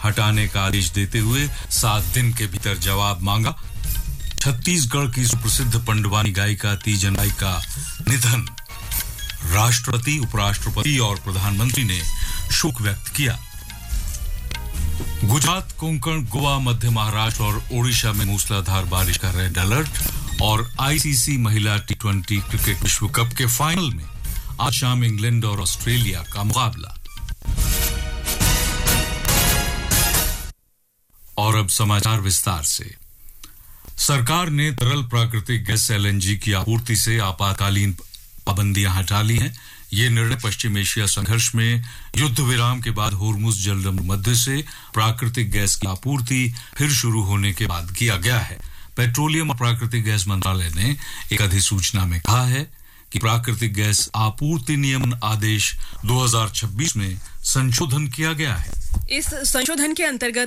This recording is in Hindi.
हटाने का आदेश देते हुए 7 दिन के भीतर जवाब मांगा। छत्तीसगढ़ की सुप्रसिद्ध पंडवानी गायिका तीजन बाई का निधन। राष्ट्रपति, उपराष्ट्रपति और प्रधानमंत्री ने शोक व्यक्त किया। गुजरात, कोंकण, गोवा, मध्य महाराष्ट्र और ओडिशा में मूसलाधार बारिश का रेड अलर्ट। और आईसीसी महिला टी20 क्रिकेट विश्व कप के फाइनल में आज शाम इंग्लैंड और ऑस्ट्रेलिया का मुकाबला। और अब समाचार विस्तार से। सरकार ने तरल प्राकृतिक गैस एलएनजी की आपूर्ति से आपातकालीन पाबंदियां हटा ली हैं। ये निर्णय पश्चिम एशिया संघर्ष में युद्ध विराम के बाद होर्मुज जलसंधि मध्य से प्राकृतिक गैस की आपूर्ति फिर शुरू होने के बाद किया गया है। पेट्रोलियम और प्राकृतिक गैस मंत्रालय ने एक अधिसूचना में कहा है कि प्राकृतिक गैस आपूर्ति नियमन आदेश 2026 में संशोधन किया गया है। इस संशोधन के अंतर्गत